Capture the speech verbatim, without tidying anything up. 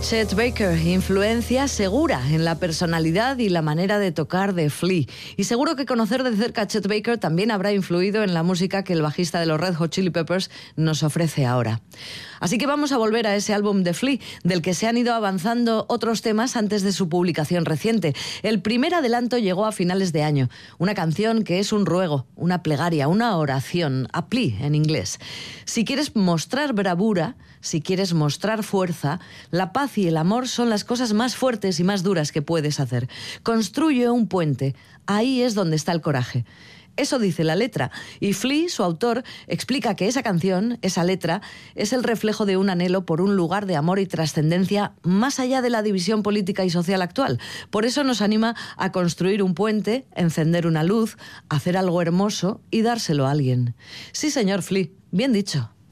Chet Baker, influencia segura en la personalidad y la manera de tocar de Flea. Y seguro que conocer de cerca a Chet Baker también habrá influido en la música que el bajista de los Red Hot Chili Peppers nos ofrece ahora. Así que vamos a volver a ese álbum de Flea, del que se han ido avanzando otros temas antes de su publicación reciente. El primer adelanto llegó a finales de año, una canción que es un ruego, una plegaria, una oración, a plea en inglés. Si quieres mostrar bravura, si quieres mostrar fuerza, la paz y el amor son las cosas más fuertes y más duras que puedes hacer. Construye un puente, ahí es donde está el coraje. Eso dice la letra, y Flea, su autor, explica que esa canción, esa letra, es el reflejo de un anhelo por un lugar de amor y trascendencia más allá de la división política y social actual. Por eso nos anima a construir un puente, encender una luz, hacer algo hermoso y dárselo a alguien. Sí, señor Flea, bien dicho.